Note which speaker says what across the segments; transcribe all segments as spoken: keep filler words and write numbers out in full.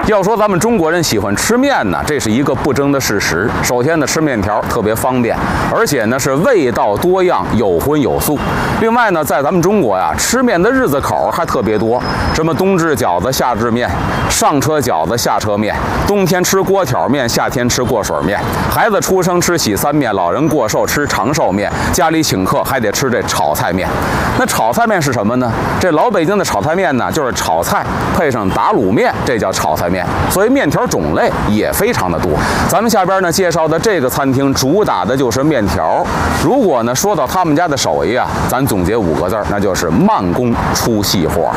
Speaker 1: 要说咱们中国人喜欢吃面呢，这是一个不争的事实。首先呢，吃面条特别方便，而且呢是味道多样，有荤有素。另外呢，在咱们中国呀，吃面的日子口还特别多，什么冬至饺子，夏至面，上车饺子，下车面，冬天吃锅挑面，夏天吃过水面，孩子出生吃喜三面，老人过寿吃长寿面，家里请客还得吃这炒菜面。那炒菜面是什么呢？这老北京的炒菜面呢，就是炒菜配上打卤面，这叫炒菜面。所以面条种类也非常的多。咱们下边呢介绍的这个餐厅主打的就是面条。如果呢说到他们家的手艺啊，咱总结五个字，那就是慢工出细活。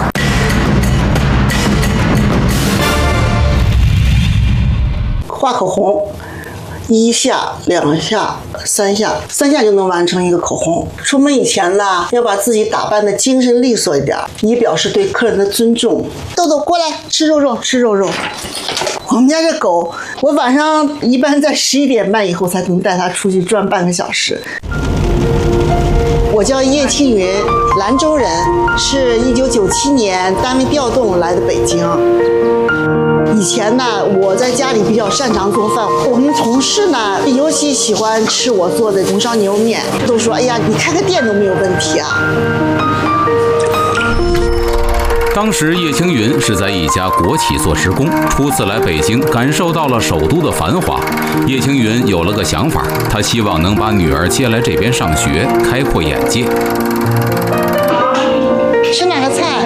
Speaker 2: 画口红，一下、两下、三下，三下就能完成一个口红。出门以前呢，要把自己打扮的精神利索一点，以表示对客人的尊重。豆豆过来吃肉肉，吃肉肉。我们家这狗，我晚上一般在十一点半以后才能带它出去转半个小时。我叫叶青云，兰州人，是一九九七年单位调动来的北京。以前呢，我在家里比较擅长做饭，我们同事呢，尤其喜欢吃我做的红烧牛肉面，都说：“哎呀，你开个店都没有问题啊。”
Speaker 3: 当时叶青云是在一家国企做职工，初次来北京，感受到了首都的繁华。叶青云有了个想法，他希望能把女儿接来这边上学，开阔眼界。
Speaker 2: 吃哪个菜？